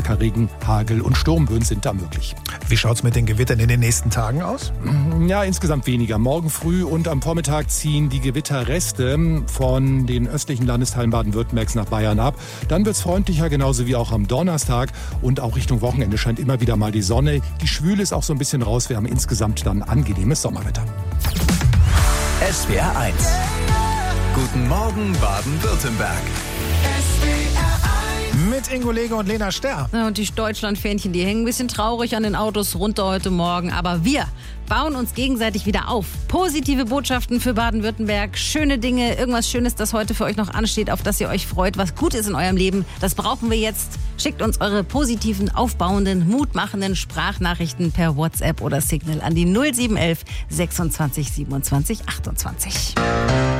Starker Regen, Hagel und Sturmböen sind da möglich. Wie schaut es mit den Gewittern in den nächsten Tagen aus? Ja, insgesamt weniger. Morgen früh und am Vormittag ziehen die Gewitterreste von den östlichen Landesteilen Baden-Württembergs nach Bayern ab. Dann wird es freundlicher, genauso wie auch am Donnerstag. Und auch Richtung Wochenende scheint immer wieder mal die Sonne. Die Schwüle ist auch so ein bisschen raus. Wir haben insgesamt dann angenehmes Sommerwetter. SWR 1. Guten Morgen Baden-Württemberg. Mit Ingo Leger und Lena Sterr. Ja, und die Deutschlandfähnchen, die hängen ein bisschen traurig an den Autos runter heute Morgen. Aber wir bauen uns gegenseitig wieder auf. Positive Botschaften für Baden-Württemberg, schöne Dinge, irgendwas Schönes, das heute für euch noch ansteht, auf das ihr euch freut, was gut ist in eurem Leben. Das brauchen wir jetzt. Schickt uns eure positiven, aufbauenden, mutmachenden Sprachnachrichten per WhatsApp oder Signal an die 0711 26 27 28.